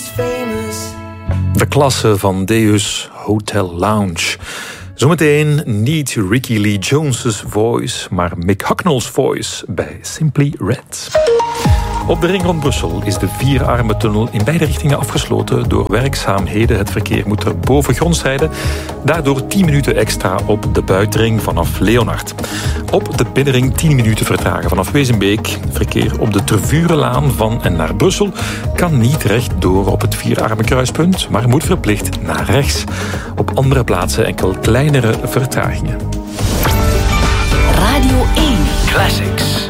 he's famous. De klasse van Deus Hotel Lounge. Zometeen niet Ricky Lee Jones's voice, maar Mick Hucknall's voice bij Simply Red. Op de ring rond Brussel is de Vierarmentunnel in beide richtingen afgesloten door werkzaamheden. Het verkeer moet er bovengronds rijden. Daardoor 10 minuten extra op de buitenring vanaf Leonard. Op de binnenring 10 minuten vertragen vanaf Wezenbeek. Verkeer op de Tervurenlaan van en naar Brussel kan niet recht door op het Vierarmenkruispunt, maar moet verplicht naar rechts. Op andere plaatsen enkel kleinere vertragingen. Radio 1 Classics.